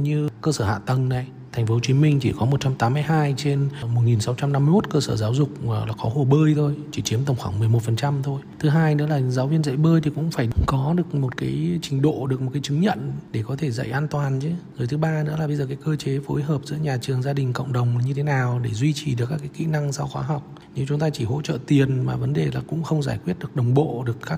như cơ sở hạ tầng này. Thành phố Hồ Chí Minh chỉ có 182 trên 1651 cơ sở giáo dục là có hồ bơi thôi, chỉ chiếm tầm khoảng 11% thôi. Thứ hai nữa là giáo viên dạy bơi thì cũng phải có được một cái trình độ, được một cái chứng nhận để có thể dạy an toàn chứ. Rồi thứ ba nữa là bây giờ cái cơ chế phối hợp giữa nhà trường, gia đình, cộng đồng như thế nào để duy trì được các cái kỹ năng sau khóa học. Nếu chúng ta chỉ hỗ trợ tiền mà vấn đề là cũng không giải quyết được đồng bộ được các